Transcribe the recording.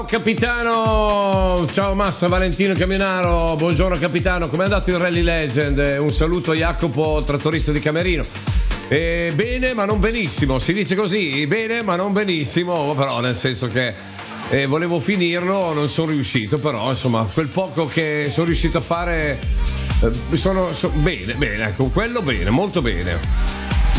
Capitano, ciao Massa, Valentino Camionaro, buongiorno capitano, com'è andato il Rally Legend? Un saluto a Jacopo, trattorista di Camerino. Bene ma non benissimo, si dice così, bene ma non benissimo, però nel senso che volevo finirlo, non sono riuscito, però insomma quel poco che sono riuscito a fare sono bene, ecco, quello bene, molto bene.